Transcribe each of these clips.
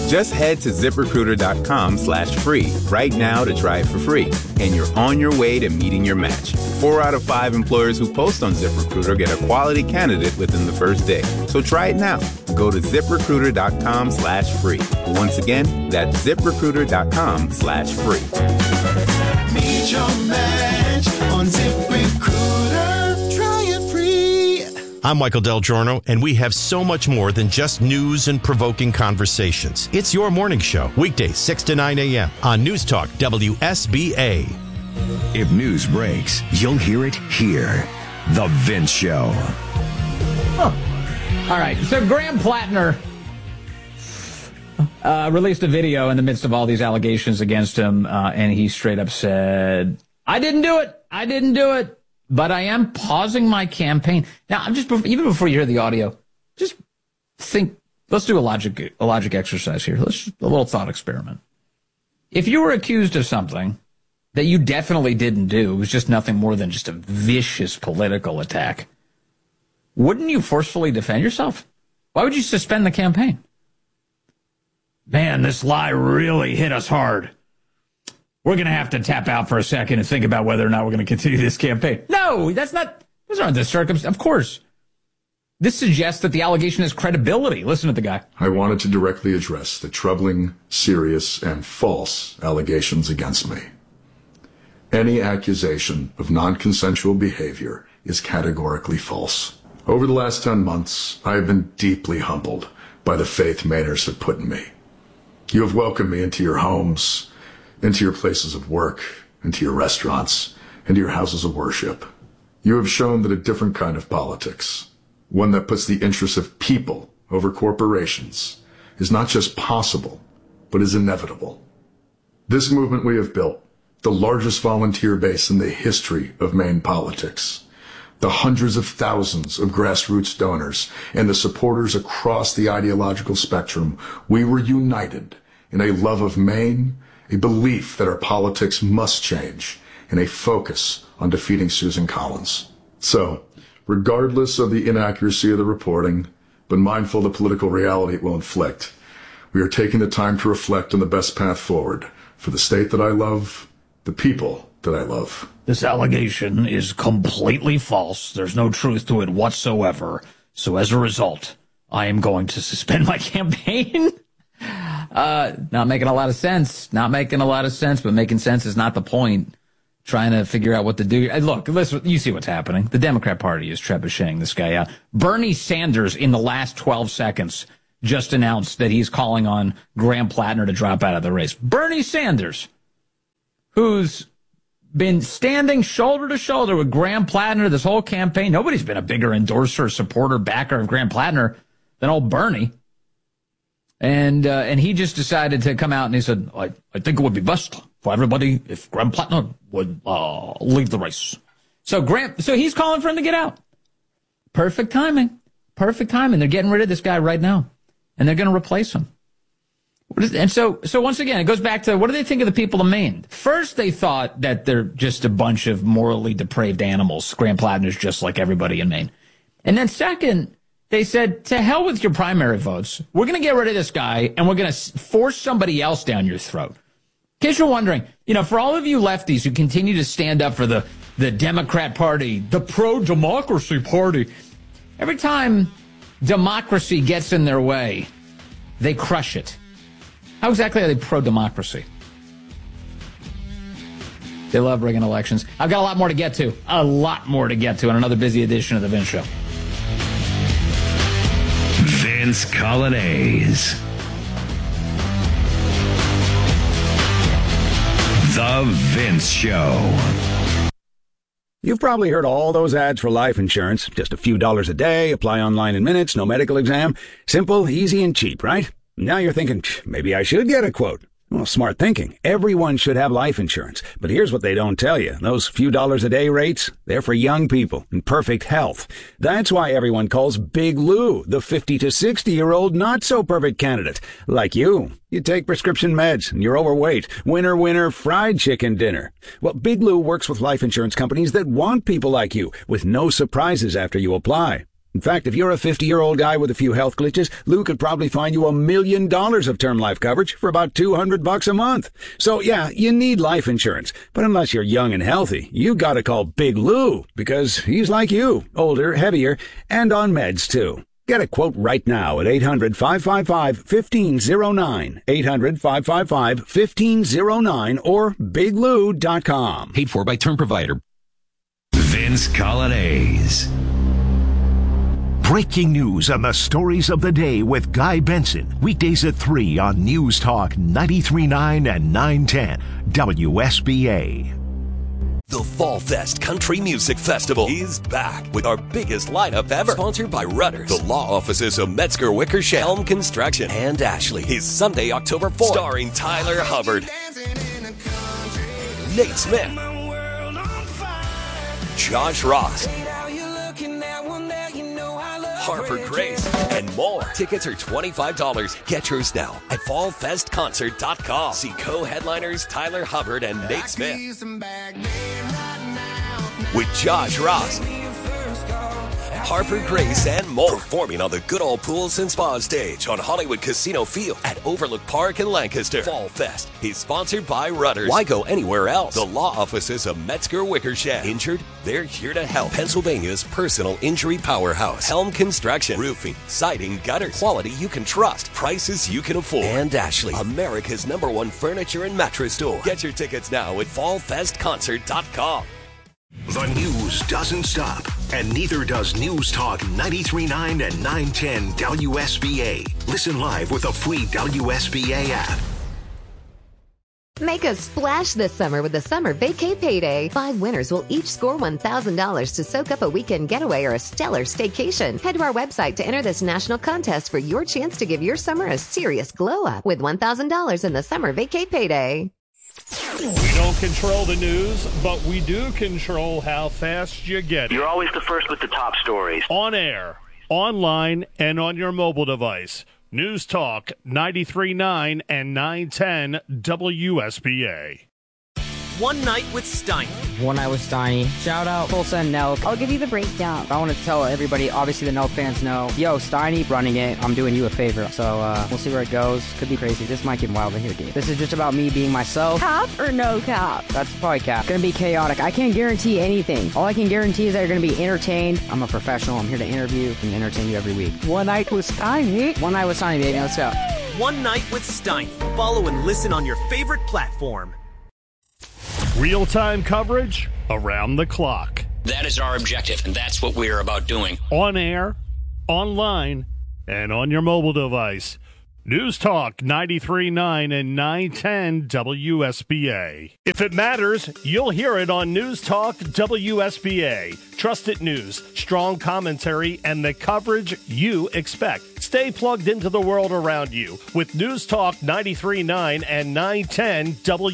Just head to ZipRecruiter.com/free right now to try it for free. And you're on your way to meeting your match. 4 out of 5 employers who post on ZipRecruiter get a quality candidate within the first day. So try it now. Go to ZipRecruiter.com/free. Once again, that's ZipRecruiter.com/free. Meet your match on ZipRecruiter. Try it free. I'm Michael Del Giorno, and we have so much more than just news and provoking conversations. It's your morning show, weekdays 6 to 9 a.m. on News Talk WSBA. If news breaks, you'll hear it here. The Vince Show. All right, so Graham Plattner released a video in the midst of all these allegations against him, and he straight up said, I didn't do it, but I am pausing my campaign. Now, even before you hear the audio, just think, let's do a logic exercise here. Let's a little thought experiment. If you were accused of something that you definitely didn't do, it was just nothing more than just a vicious political attack, wouldn't you forcefully defend yourself? Why would you suspend the campaign? Man, this lie really hit us hard. We're going to have to tap out for a second and think about whether or not we're going to continue this campaign. No, those aren't the circumstances. Of course. This suggests that the allegation has credibility. Listen to the guy. I wanted to directly address the troubling, serious, and false allegations against me. Any accusation of non-consensual behavior is categorically false. Over the last 10 months, I have been deeply humbled by the faith Mainers have put in me. You have welcomed me into your homes, into your places of work, into your restaurants, into your houses of worship. You have shown that a different kind of politics, one that puts the interests of people over corporations, is not just possible, but is inevitable. This movement we have built, the largest volunteer base in the history of Maine politics, the hundreds of thousands of grassroots donors, and the supporters across the ideological spectrum, we were united in a love of Maine, a belief that our politics must change, and a focus on defeating Susan Collins. So, regardless of the inaccuracy of the reporting, but mindful of the political reality it will inflict, we are taking the time to reflect on the best path forward for the state that I love, the people that I love. This allegation is completely false. There's no truth to it whatsoever. So as a result, I am going to suspend my campaign. Not making a lot of sense. But making sense is not the point. Trying to figure out what to do. Look, listen, you see what's happening. The Democrat Party is trebucheting this guy out. Bernie Sanders, in the last 12 seconds, just announced that he's calling on Graham Plattner to drop out of the race. Bernie Sanders, who's been standing shoulder to shoulder with Graham Plattner this whole campaign. Nobody's been a bigger endorser, supporter, backer of Graham Plattner than old Bernie. And he just decided to come out and he said, I think it would be best for everybody if Graham Plattner would leave the race. So he's calling for him to get out. Perfect timing. They're getting rid of this guy right now, and they're going to replace him. And so once again, it goes back to, what do they think of the people of Maine? First, they thought that they're just a bunch of morally depraved animals. Graham Plattner's just like everybody in Maine. And then second, they said, to hell with your primary votes. We're going to get rid of this guy, and we're going to force somebody else down your throat. In case you're wondering, for all of you lefties who continue to stand up for the Democrat Party, the pro-democracy party, every time democracy gets in their way, they crush it. How exactly are they pro-democracy? They love rigging elections. I've got a lot more to get to on another busy edition of The Vince Show. Vince Coglianese. The Vince Show. You've probably heard all those ads for life insurance. Just a few dollars a day, apply online in minutes, no medical exam. Simple, easy, and cheap, right? Now you're thinking, maybe I should get a quote. Well, smart thinking. Everyone should have life insurance. But here's what they don't tell you. Those few dollars a day rates, they're for young people in perfect health. That's why everyone calls Big Lou the 50 to 60-year-old not-so-perfect candidate. Like you. You take prescription meds and you're overweight. Winner, winner, fried chicken dinner. Well, Big Lou works with life insurance companies that want people like you with no surprises after you apply. In fact, if you're a 50-year-old guy with a few health glitches, Lou could probably find you $1 million of term life coverage for about $200 a month. So yeah, you need life insurance. But unless you're young and healthy, you gotta call Big Lou, because he's like you, older, heavier, and on meds too. Get a quote right now at 800-555-1509, 800-555-1509, or biglou.com. Paid for by term provider. Vince Colonnese. Breaking news and the stories of the day with Guy Benson. Weekdays at 3 on News Talk 93.9 and 910 WSBA. The Fall Fest Country Music Festival is back with our biggest lineup ever. Sponsored by Rudders, the law offices of Metzger Wickersham, Helm Construction, and Ashley. Is Sunday, October 4th. Starring Tyler Hubbard, Nate Smith, Josh Ross, Harper Grace, and more. Tickets are $25. Get yours now at fallfestconcert.com. See co-headliners Tyler Hubbard and Nate Smith with Josh Ross, Harper Grace, and more. Performing on the Good Old Pools and Spa stage on Hollywood Casino Field at Overlook Park in Lancaster. Fall Fest is sponsored by Rudders. Why go anywhere else? The law offices of Metzger Wickersham. Injured? They're here to help. Pennsylvania's personal injury powerhouse. Helm Construction. Roofing, siding, gutters. Quality you can trust. Prices you can afford. And Ashley, America's #1 furniture and mattress store. Get your tickets now at fallfestconcert.com. The news doesn't stop, and neither does News Talk 93.9 and 910 WSBA. Listen live with the free WSBA app. Make a splash this summer with the Summer Vacay Payday. 5 winners will each score $1,000 to soak up a weekend getaway or a stellar staycation. Head to our website to enter this national contest for your chance to give your summer a serious glow-up with $1,000 in the Summer Vacay Payday. We don't control the news, but we do control how fast you get it. You're always the first with the top stories. On air, online, and on your mobile device. News Talk 93.9 and 910 WSBA. One Night with Steiny. One Night with Steiny. Shout out Tulsa and Nelk. I'll give you the breakdown. I want to tell everybody, obviously the Nelk fans know, yo, Steiny running it, I'm doing you a favor. So we'll see where it goes. Could be crazy. This might get wild in here, dude. This is just about me being myself. Cap or no cap? That's probably cap. Gonna be chaotic. I can't guarantee anything. All I can guarantee is that you're gonna be entertained. I'm a professional. I'm here to interview and entertain you every week. One Night with Steiny. One Night with Steiny, baby. Let's go. One Night with Steiny. Follow and listen on your favorite platform. Real-time coverage around the clock. That is our objective, and that's what we're about doing. On air, online, and on your mobile device. News Talk 93.9 and 910 WSBA. If it matters, you'll hear it on News Talk WSBA. Trusted news, strong commentary, and the coverage you expect. Stay plugged into the world around you with News Talk 93.9 and 910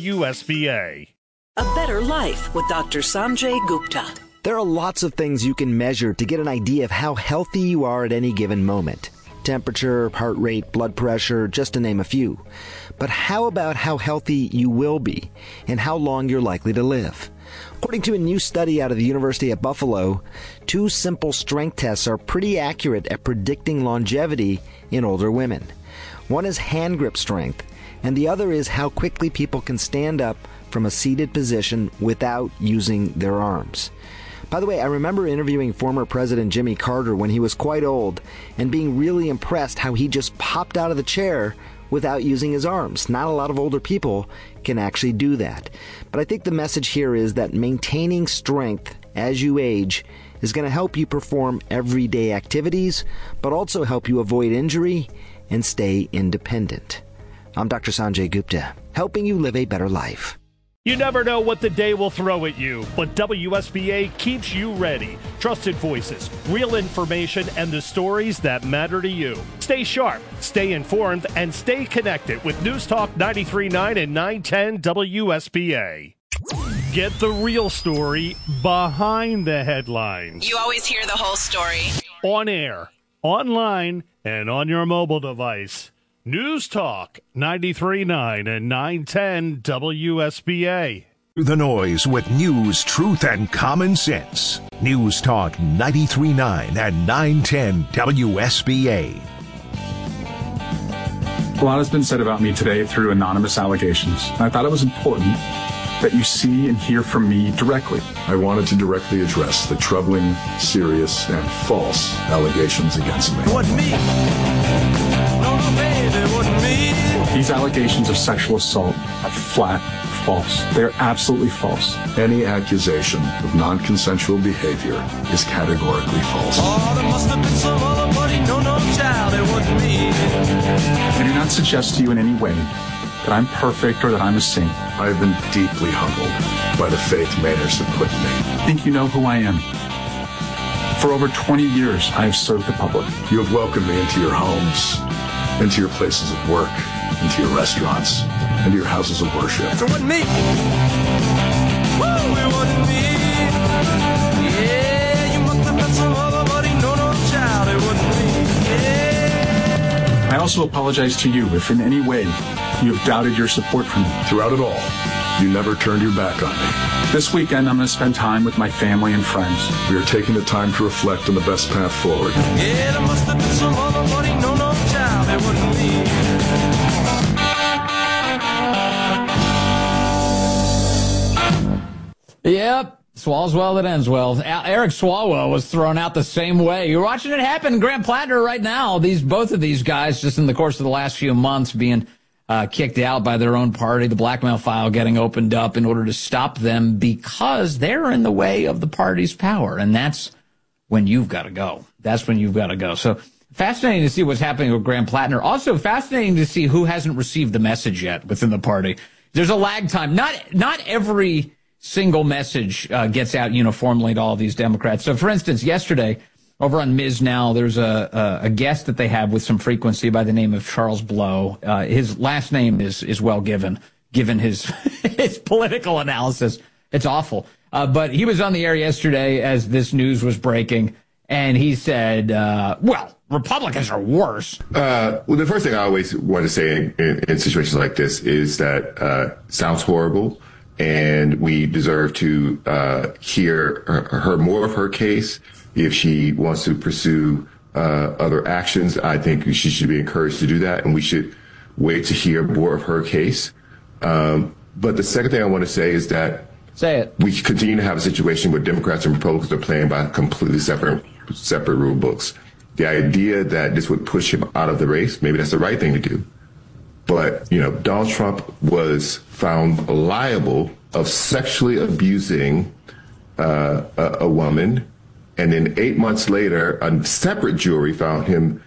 WSBA. A Better Life with Dr. Sanjay Gupta. There are lots of things you can measure to get an idea of how healthy you are at any given moment. Temperature, heart rate, blood pressure, just to name a few. But how about how healthy you will be and how long you're likely to live? According to a new study out of the University at Buffalo, 2 simple strength tests are pretty accurate at predicting longevity in older women. One is hand grip strength, and the other is how quickly people can stand up from a seated position without using their arms. By the way, I remember interviewing former President Jimmy Carter when he was quite old and being really impressed how he just popped out of the chair without using his arms. Not a lot of older people can actually do that. But I think the message here is that maintaining strength as you age is going to help you perform everyday activities, but also help you avoid injury and stay independent. I'm Dr. Sanjay Gupta, helping you live a better life. You never know what the day will throw at you, but WSBA keeps you ready. Trusted voices, real information, and the stories that matter to you. Stay sharp, stay informed, and stay connected with News Talk 93.9 and 910 WSBA. Get the real story behind the headlines. You always hear the whole story. On air, online, and on your mobile device. News Talk 93.9 and 910 WSBA. The noise with news, truth, and common sense. News Talk 93.9 and 910 WSBA. A lot has been said about me today through anonymous allegations. I thought it was important that you see and hear from me directly. I wanted to directly address the troubling, serious, and false allegations against me. It wasn't me. No, baby, it wasn't me. These allegations of sexual assault are flat false. They're absolutely false. Any accusation of non-consensual behavior is categorically false. Oh, there must have been some other buddy. No, child, it wasn't me. I do not suggest to you in any way that I'm perfect or that I'm a saint. I have been deeply humbled by the faith Mainers have put in me. I think you know who I am. For over 20 years, I have served the public. You have welcomed me into your homes, into your places of work, into your restaurants, into your houses of worship. It wasn't me. Woo, it wasn't me. Yeah, you must have been some other buddy. No, child, it wasn't me. Yeah. I also apologize to you if in any way you have doubted your support for me. Throughout it all, you never turned your back on me. This weekend, I'm going to spend time with my family and friends. We are taking the time to reflect on the best path forward. Yeah, there must have been some other buddy. No, child, it wasn't me. Yep. Swallows well that ends well. Eric Swalwell was thrown out the same way. You're watching it happen in Grant Plattner right now. Both of these guys, just in the course of the last few months, being kicked out by their own party, the blackmail file getting opened up in order to stop them because they're in the way of the party's power. And that's when you've got to go. That's when you've got to go. So fascinating to see what's happening with Grant Plattner. Also fascinating to see who hasn't received the message yet within the party. There's a lag time. Not every single message gets out uniformly to all these Democrats. So, for instance, yesterday over on Ms. Now, there's a guest that they have with some frequency by the name of Charles Blow. His last name is well given his his political analysis. It's awful. But he was on the air yesterday as this news was breaking, and he said, well, Republicans are worse. Well, the first thing I always want to say in situations like this is that sounds horrible. And we deserve to hear her more of her case. If she wants to pursue other actions, I think she should be encouraged to do that, and we should wait to hear more of her case. But the second thing I want to say is that we continue to have a situation where Democrats and Republicans are playing by completely separate rule books. The idea that this would push him out of the race, maybe that's the right thing to do. But, Donald Trump was found liable of sexually abusing a woman. And then 8 months later, a separate jury found him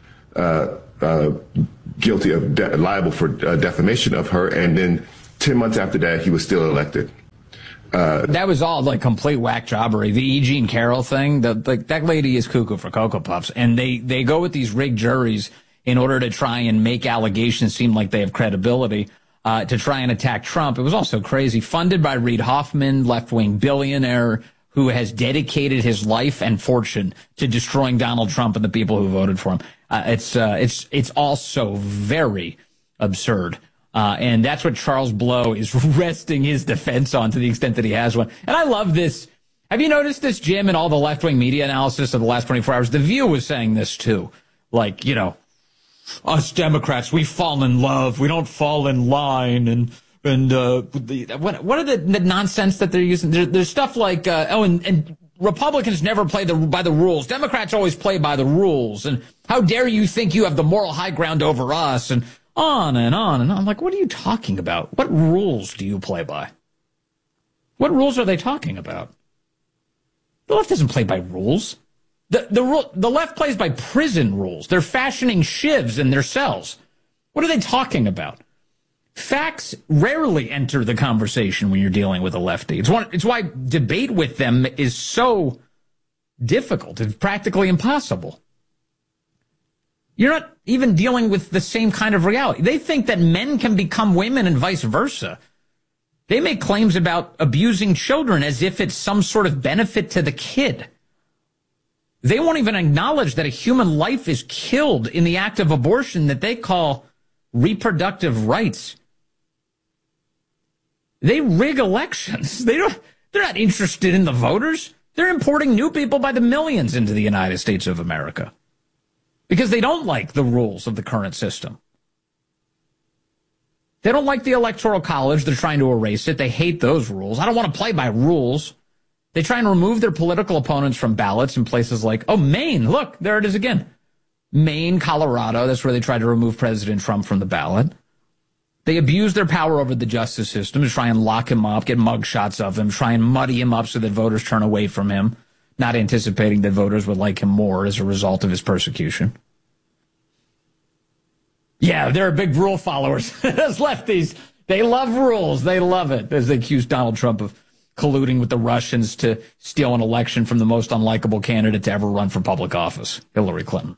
guilty of liable for defamation of her. And then 10 months after that, he was still elected. That was all like complete whack jobbery. The E. Jean Carroll thing, that lady is cuckoo for Cocoa Puffs. And they go with these rigged juries in order to try and make allegations seem like they have credibility, to try and attack Trump. It was also crazy. Funded by Reid Hoffman, left-wing billionaire who has dedicated his life and fortune to destroying Donald Trump and the people who voted for him. It's also very absurd. And that's what Charles Blow is resting his defense on, to the extent that he has one. And I love this. Have you noticed this, Jim, in all the left-wing media analysis of the last 24 hours? The View was saying this too. Like, us Democrats, we fall in love. We don't fall in line. And what are the nonsense that they're using? There's stuff like, and Republicans never play by the rules. Democrats always play by the rules. And how dare you think you have the moral high ground over us? And on and on and on. I'm like, what are you talking about? What rules do you play by? What rules are they talking about? The left doesn't play by rules. The left plays by prison rules. They're fashioning shivs in their cells. What are they talking about? Facts rarely enter the conversation when you're dealing with a lefty. It's why debate with them is so difficult. It's practically impossible. You're not even dealing with the same kind of reality. They think that men can become women and vice versa. They make claims about abusing children as if it's some sort of benefit to the kid. They won't even acknowledge that a human life is killed in the act of abortion that they call reproductive rights. They rig elections. They're not interested in the voters. They're importing new people by the millions into the United States of America because they don't like the rules of the current system. They don't like the Electoral College. They're trying to erase it. They hate those rules. I don't want to play by rules. They try and remove their political opponents from ballots in places like, Maine. Look, there it is again. Maine, Colorado. That's where they tried to remove President Trump from the ballot. They abuse their power over the justice system to try and lock him up, get mugshots of him, try and muddy him up so that voters turn away from him, not anticipating that voters would like him more as a result of his persecution. Yeah, they're big rule followers. Those lefties, they love rules. They love it, as they accuse Donald Trump of colluding with the Russians to steal an election from the most unlikable candidate to ever run for public office, Hillary Clinton.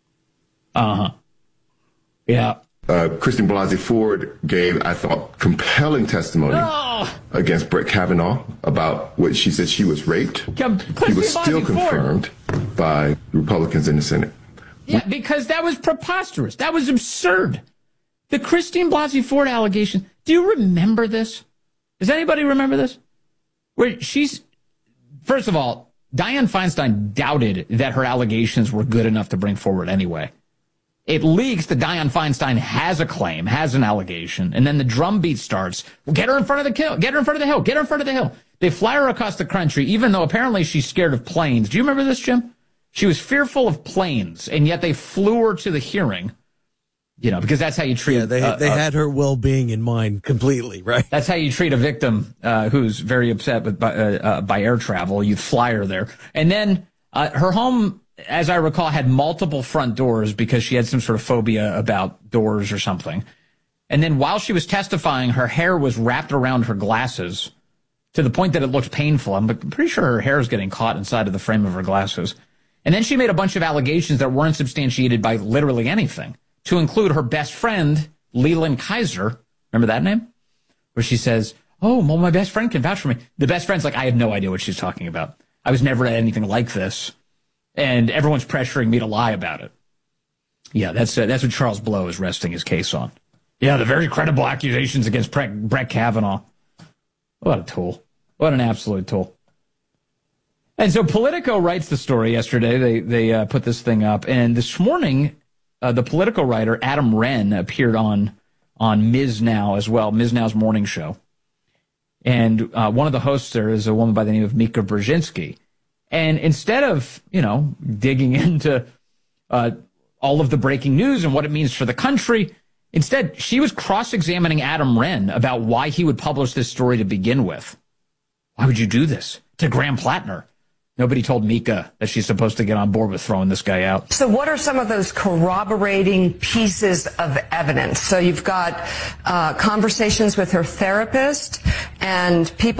Yeah. Christine Blasey Ford gave, I thought, compelling testimony against Brett Kavanaugh about what she said she was raped. He was still confirmed by Republicans in the Senate. Yeah, because that was preposterous. That was absurd. The Christine Blasey Ford allegation. Do you remember this? Does anybody remember this? Where first of all, Dianne Feinstein doubted that her allegations were good enough to bring forward anyway. It leaks that Dianne Feinstein has a claim, has an allegation, and then the drumbeat starts. Well, get her in front of the hill. Get her in front of the hill. Get her in front of the hill. They fly her across the country, even though apparently she's scared of planes. Do you remember this, Jim? She was fearful of planes, and yet they flew her to the hearing, because that's how you treat. Yeah, they had her well-being in mind completely, right? That's how you treat a victim who's very upset by air travel. You fly her there. And then her home, as I recall, had multiple front doors because she had some sort of phobia about doors or something. And then while she was testifying, her hair was wrapped around her glasses to the point that it looked painful. I'm pretty sure her hair is getting caught inside of the frame of her glasses. And then she made a bunch of allegations that weren't substantiated by literally anything, to include her best friend, Leland Kaiser. Remember that name? Where she says, my best friend can vouch for me. The best friend's like, I have no idea what she's talking about. I was never at anything like this. And everyone's pressuring me to lie about it. Yeah, that's what Charles Blow is resting his case on. Yeah, the very credible accusations against Brett Kavanaugh. What a tool. What an absolute tool. And so Politico writes the story yesterday. They put this thing up. And this morning, the Politico writer, Adam Wren, appeared on Ms. Now as well, Ms. Now's morning show. And one of the hosts there is a woman by the name of Mika Brzezinski. And instead of, digging into all of the breaking news and what it means for the country, instead, she was cross-examining Adam Wren about why he would publish this story to begin with. Why would you do this to Graham Plattner? Nobody told Mika that she's supposed to get on board with throwing this guy out. So what are some of those corroborating pieces of evidence? So you've got conversations with her therapist and people